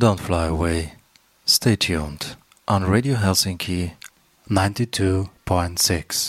Don't fly away. Stay tuned on Radio Helsinki 92.6.